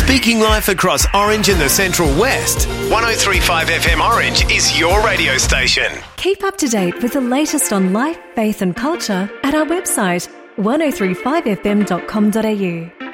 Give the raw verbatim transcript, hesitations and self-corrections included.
Speaking life across Orange and the Central West, one oh three point five F M Orange is your radio station. Keep up to date with the latest on life, faith and culture at our website, one oh three five f m dot com dot a u.